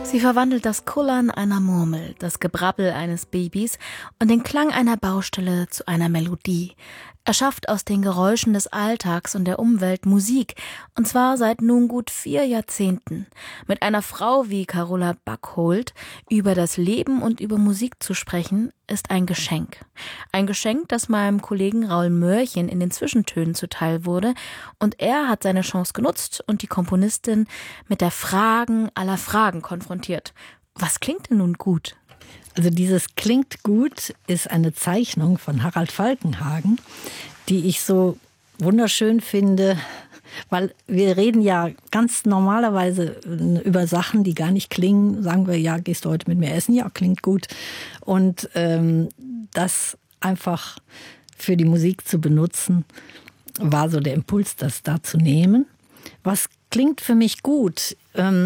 Sie verwandelt das Kullern einer Murmel, das Gebrabbel eines Babys und den Klang einer Baustelle zu einer Melodie. Er schafft aus den Geräuschen des Alltags und der Umwelt Musik, und zwar seit nun gut 4 Jahrzehnten. Mit einer Frau wie Carola Backholt über das Leben und über Musik zu sprechen, ist ein Geschenk. Ein Geschenk, das meinem Kollegen Raul Mörchen in den Zwischentönen zuteil wurde, und er hat seine Chance genutzt und die Komponistin mit der Fragen aller Fragen konfrontiert. Was klingt denn nun gut? Also dieses "klingt gut" ist eine Zeichnung von Harald Falkenhagen, die ich so wunderschön finde, weil wir reden ja ganz normalerweise über Sachen, die gar nicht klingen. Sagen wir, ja, gehst du heute mit mir essen? Ja, klingt gut. Und das einfach für die Musik zu benutzen, war so der Impuls, das da zu nehmen. Was klingt für mich gut?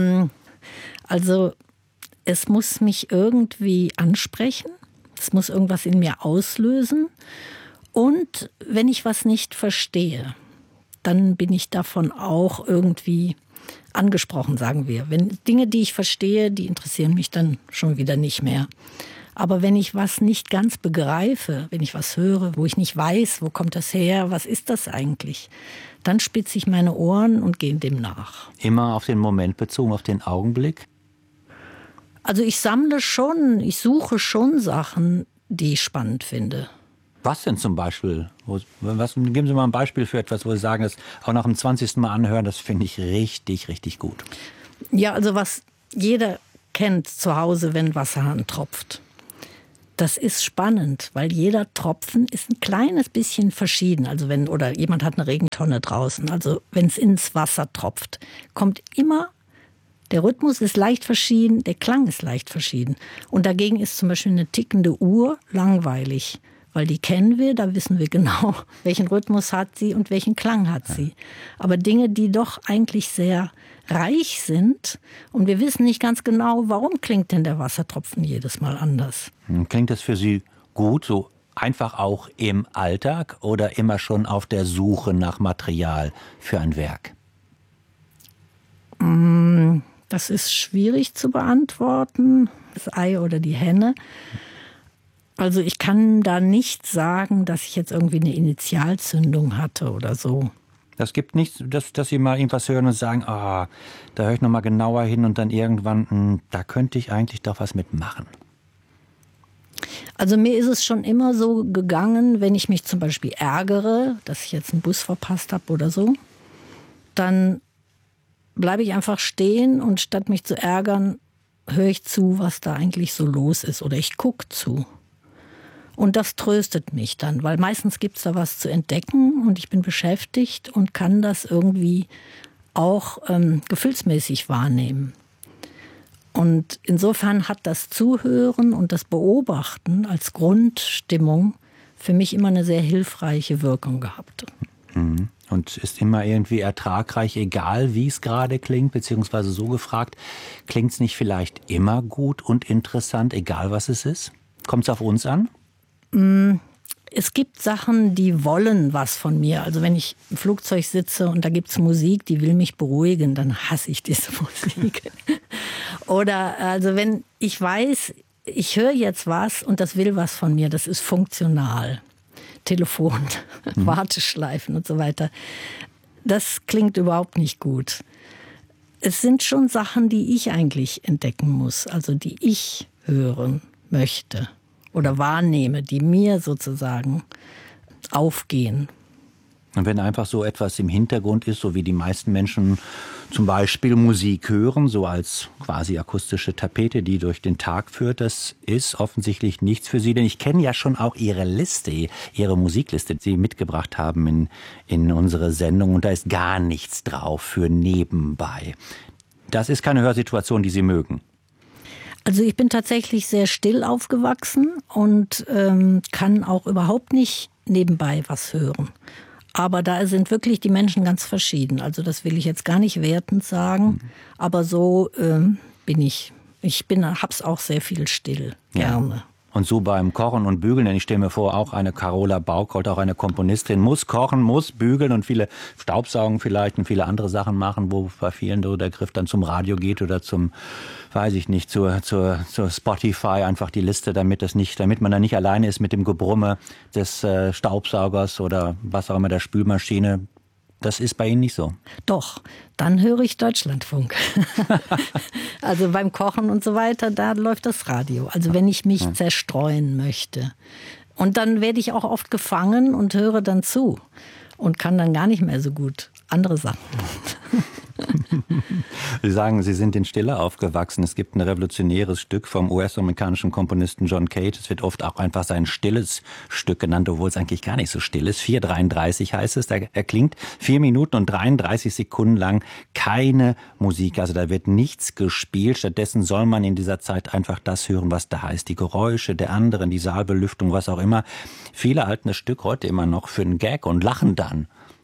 Also es muss mich irgendwie ansprechen, es muss irgendwas in mir auslösen. Und wenn ich was nicht verstehe, dann bin ich davon auch irgendwie angesprochen, sagen wir. Wenn Dinge, die ich verstehe, die interessieren mich dann schon wieder nicht mehr. Aber wenn ich was nicht ganz begreife, wenn ich was höre, wo ich nicht weiß, wo kommt das her, was ist das eigentlich, dann spitze ich meine Ohren und gehe dem nach. Immer auf den Moment bezogen, auf den Augenblick? Also ich sammle schon, ich suche schon Sachen, die ich spannend finde. Was denn zum Beispiel? Geben Sie mal ein Beispiel für etwas, wo Sie sagen, das auch nach dem 20. Mal anhören, das finde ich richtig, richtig gut. Ja, also was jeder kennt zu Hause, wenn Wasserhahn tropft. Das ist spannend, weil jeder Tropfen ist ein kleines bisschen verschieden. Also oder jemand hat eine Regentonne draußen. Also wenn es ins Wasser tropft, kommt immer, der Rhythmus ist leicht verschieden, der Klang ist leicht verschieden. Und dagegen ist zum Beispiel eine tickende Uhr langweilig. Weil die kennen wir, da wissen wir genau, welchen Rhythmus hat sie und welchen Klang hat sie. Aber Dinge, die doch eigentlich sehr reich sind und wir wissen nicht ganz genau, warum klingt denn der Wassertropfen jedes Mal anders. Klingt das für Sie gut, so einfach auch im Alltag oder immer schon auf der Suche nach Material für ein Werk? Das ist schwierig zu beantworten, das Ei oder die Henne. Also ich kann da nicht sagen, dass ich jetzt irgendwie eine Initialzündung hatte oder so. Das gibt nichts, dass Sie mal irgendwas hören und sagen, da höre ich noch mal genauer hin und dann irgendwann, da könnte ich eigentlich doch was mitmachen. Also mir ist es schon immer so gegangen, wenn ich mich zum Beispiel ärgere, dass ich jetzt einen Bus verpasst habe oder so, dann bleibe ich einfach stehen und statt mich zu ärgern, höre ich zu, was da eigentlich so los ist oder ich gucke zu. Und das tröstet mich dann, weil meistens gibt es da was zu entdecken und ich bin beschäftigt und kann das irgendwie auch gefühlsmäßig wahrnehmen. Und insofern hat das Zuhören und das Beobachten als Grundstimmung für mich immer eine sehr hilfreiche Wirkung gehabt. Und ist immer irgendwie ertragreich, egal wie es gerade klingt, beziehungsweise so gefragt, klingt es nicht vielleicht immer gut und interessant, egal was es ist? Kommt es auf uns an? Es gibt Sachen, die wollen was von mir. Also wenn ich im Flugzeug sitze und da gibt's Musik, die will mich beruhigen, dann hasse ich diese Musik. Oder also wenn ich weiß, ich höre jetzt was und das will was von mir, das ist funktional. Telefon, Warteschleifen und so weiter. Das klingt überhaupt nicht gut. Es sind schon Sachen, die ich eigentlich entdecken muss, also die ich hören möchte. Oder wahrnehme, die mir sozusagen aufgehen. Und wenn einfach so etwas im Hintergrund ist, so wie die meisten Menschen zum Beispiel Musik hören, so als quasi akustische Tapete, die durch den Tag führt, das ist offensichtlich nichts für Sie. Denn ich kenne ja schon auch Ihre Liste, Ihre Musikliste, die Sie mitgebracht haben in unsere Sendung. Und da ist gar nichts drauf für nebenbei. Das ist keine Hörsituation, die Sie mögen. Also ich bin tatsächlich sehr still aufgewachsen und kann auch überhaupt nicht nebenbei was hören. Aber da sind wirklich die Menschen ganz verschieden. Also das will ich jetzt gar nicht wertend sagen, aber so bin ich. Ich hab's auch sehr viel still, gerne. Und so beim Kochen und Bügeln, denn ich stelle mir vor, auch eine Carola Bauckholt, auch eine Komponistin, muss kochen, muss bügeln und viele Staubsaugen vielleicht und viele andere Sachen machen, wo bei vielen so der Griff dann zum Radio geht oder zum, weiß ich nicht, zur Spotify, einfach die Liste, damit man da nicht alleine ist mit dem Gebrumme des Staubsaugers oder was auch immer, der Spülmaschine. Das ist bei Ihnen nicht so? Doch, dann höre ich Deutschlandfunk. Also beim Kochen und so weiter, da läuft das Radio. Also wenn ich mich zerstreuen möchte. Und dann werde ich auch oft gefangen und höre dann zu und kann dann gar nicht mehr so gut andere Sachen. Sie sagen, Sie sind in Stille aufgewachsen. Es gibt ein revolutionäres Stück vom US-amerikanischen Komponisten John Cage. Es wird oft auch einfach sein stilles Stück genannt, obwohl es eigentlich gar nicht so still ist. 4:33 heißt es. Er klingt 4 Minuten und 33 Sekunden lang keine Musik. Also da wird nichts gespielt. Stattdessen soll man in dieser Zeit einfach das hören, was da ist. Die Geräusche der anderen, die Saalbelüftung, was auch immer. Viele halten das Stück heute immer noch für einen Gag und lachen dann.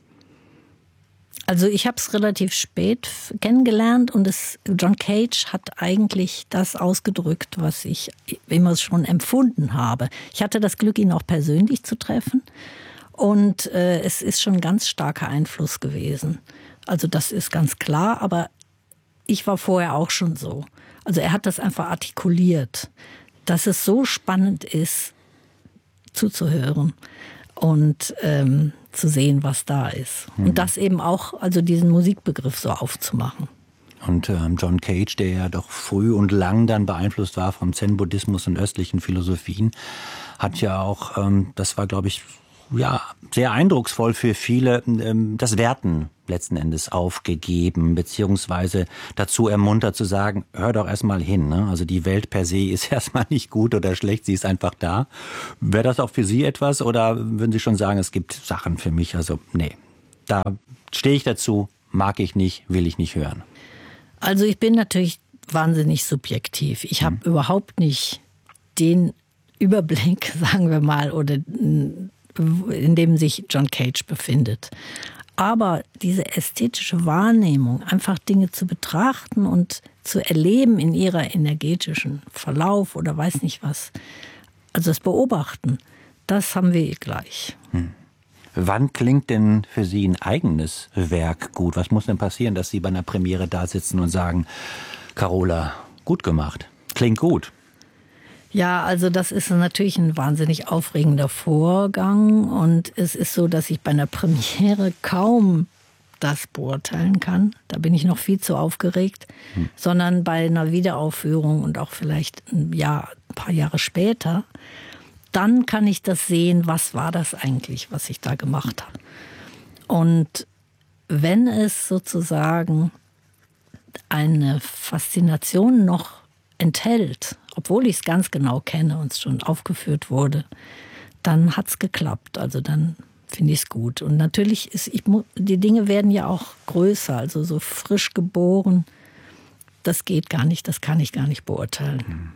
Also ich habe es relativ spät kennengelernt und John Cage hat eigentlich das ausgedrückt, was ich immer schon empfunden habe. Ich hatte das Glück, ihn auch persönlich zu treffen und es ist schon ein ganz starker Einfluss gewesen. Also das ist ganz klar, aber ich war vorher auch schon so. Also er hat das einfach artikuliert, dass es so spannend ist, zuzuhören und zu sehen, was da ist. Und das eben auch, also diesen Musikbegriff so aufzumachen. Und John Cage, der ja doch früh und lang dann beeinflusst war vom Zen-Buddhismus und östlichen Philosophien, hat ja auch, das war, glaube ich, ja, sehr eindrucksvoll für viele, das Werten letzten Endes aufgegeben, beziehungsweise dazu ermuntert zu sagen, hör doch erstmal hin. Ne? Also die Welt per se ist erstmal nicht gut oder schlecht, sie ist einfach da. Wäre das auch für Sie etwas oder würden Sie schon sagen, es gibt Sachen für mich, also nee, da stehe ich dazu, mag ich nicht, will ich nicht hören? Also ich bin natürlich wahnsinnig subjektiv. Ich habe überhaupt nicht den Überblick, sagen wir mal, oder in dem sich John Cage befindet. Aber diese ästhetische Wahrnehmung, einfach Dinge zu betrachten und zu erleben in ihrer energetischen Verlauf oder weiß nicht was, also das Beobachten, das haben wir gleich. Wann klingt denn für Sie ein eigenes Werk gut? Was muss denn passieren, dass Sie bei einer Premiere da sitzen und sagen, Carola, gut gemacht, klingt gut? Ja, also das ist natürlich ein wahnsinnig aufregender Vorgang und es ist so, dass ich bei einer Premiere kaum das beurteilen kann. Da bin ich noch viel zu aufgeregt, sondern bei einer Wiederaufführung und auch vielleicht ein paar Jahre später, dann kann ich das sehen, was war das eigentlich, was ich da gemacht habe. Und wenn es sozusagen eine Faszination noch enthält, obwohl ich es ganz genau kenne und es schon aufgeführt wurde, dann hat es geklappt. Also dann finde ich es gut. Und natürlich die Dinge werden ja auch größer, also so frisch geboren. Das geht gar nicht, das kann ich gar nicht beurteilen.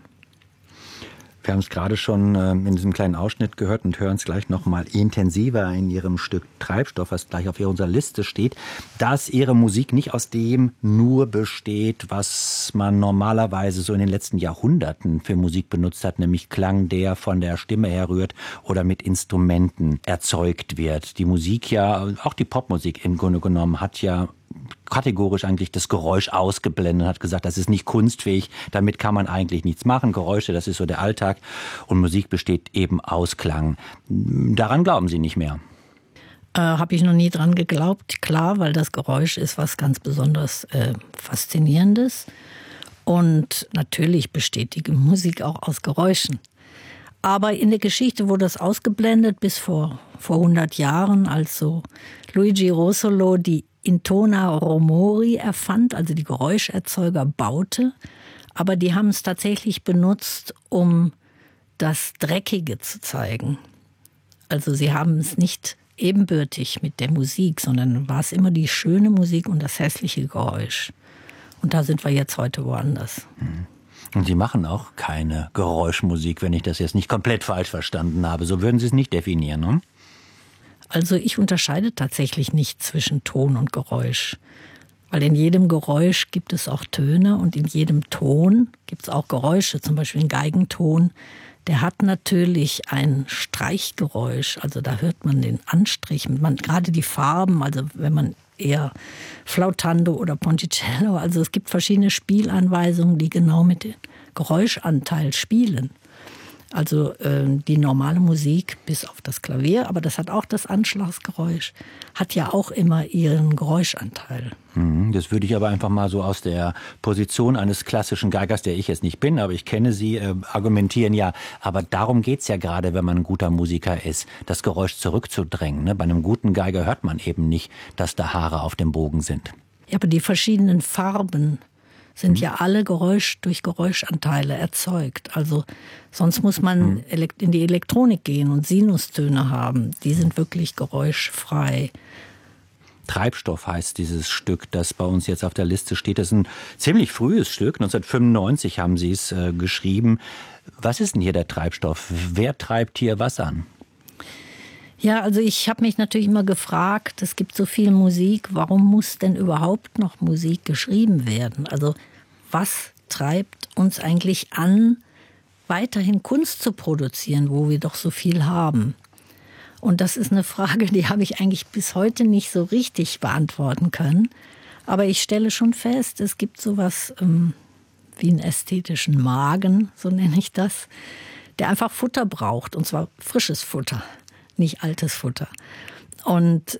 Wir haben es gerade schon in diesem kleinen Ausschnitt gehört und hören es gleich noch mal intensiver in Ihrem Stück Treibstoff, was gleich auf unserer Liste steht, dass Ihre Musik nicht aus dem nur besteht, was man normalerweise so in den letzten Jahrhunderten für Musik benutzt hat, nämlich Klang, der von der Stimme herrührt oder mit Instrumenten erzeugt wird. Die Musik ja, auch die Popmusik im Grunde genommen, hat ja kategorisch eigentlich das Geräusch ausgeblendet, hat gesagt, das ist nicht kunstfähig, damit kann man eigentlich nichts machen. Geräusche, das ist so der Alltag und Musik besteht eben aus Klang. Daran glauben Sie nicht mehr? Habe ich noch nie dran geglaubt, klar, weil das Geräusch ist was ganz besonders Faszinierendes und natürlich besteht die Musik auch aus Geräuschen. Aber in der Geschichte wurde das ausgeblendet bis vor 100 Jahren, als so Luigi Russolo die Intona Romori erfand, also die Geräuscherzeuger baute. Aber die haben es tatsächlich benutzt, um das Dreckige zu zeigen. Also sie haben es nicht ebenbürtig mit der Musik, sondern war es immer die schöne Musik und das hässliche Geräusch. Und da sind wir jetzt heute woanders. Und Sie machen auch keine Geräuschmusik, wenn ich das jetzt nicht komplett falsch verstanden habe. So würden Sie es nicht definieren, ne? Also ich unterscheide tatsächlich nicht zwischen Ton und Geräusch. Weil in jedem Geräusch gibt es auch Töne und in jedem Ton gibt es auch Geräusche. Zum Beispiel ein Geigenton, der hat natürlich ein Streichgeräusch. Also da hört man den Anstrich, gerade die Farben, also wenn man eher Flautando oder Ponticello, also es gibt verschiedene Spielanweisungen, die genau mit dem Geräuschanteil spielen. Also die normale Musik, bis auf das Klavier, aber das hat auch das Anschlagsgeräusch, hat ja auch immer ihren Geräuschanteil. Das würde ich aber einfach mal so aus der Position eines klassischen Geigers, der ich jetzt nicht bin, aber ich kenne Sie, argumentieren ja. Aber darum geht's ja gerade, wenn man ein guter Musiker ist, das Geräusch zurückzudrängen. Ne? Bei einem guten Geiger hört man eben nicht, dass da Haare auf dem Bogen sind. Ja, aber die verschiedenen Farben sind ja alle durch Geräuschanteile erzeugt. Also sonst muss man in die Elektronik gehen und Sinustöne haben. Die sind wirklich geräuschfrei. Treibstoff heißt dieses Stück, das bei uns jetzt auf der Liste steht. Das ist ein ziemlich frühes Stück. 1995 haben Sie es geschrieben. Was ist denn hier der Treibstoff? Wer treibt hier was an? Ja, also ich habe mich natürlich immer gefragt, es gibt so viel Musik, warum muss denn überhaupt noch Musik geschrieben werden? Also was treibt uns eigentlich an, weiterhin Kunst zu produzieren, wo wir doch so viel haben? Und das ist eine Frage, die habe ich eigentlich bis heute nicht so richtig beantworten können. Aber ich stelle schon fest, es gibt sowas wie einen ästhetischen Magen, so nenne ich das, der einfach Futter braucht, und zwar frisches Futter. Nicht altes Futter. Und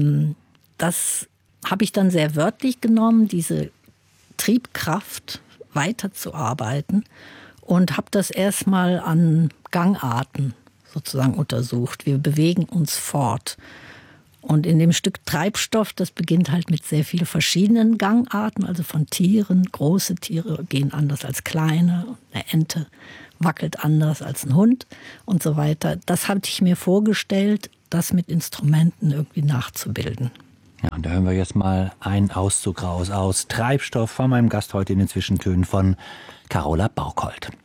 das habe ich dann sehr wörtlich genommen, diese Triebkraft weiterzuarbeiten, und habe das erstmal an Gangarten sozusagen untersucht. Wir bewegen uns fort. Und in dem Stück Treibstoff, das beginnt halt mit sehr vielen verschiedenen Gangarten, also von Tieren. Große Tiere gehen anders als kleine. Eine Ente wackelt anders als ein Hund und so weiter. Das hatte ich mir vorgestellt, das mit Instrumenten irgendwie nachzubilden. Ja, und da hören wir jetzt mal einen Auszug raus aus Treibstoff von meinem Gast heute in den Zwischentönen von Carola Bauchold.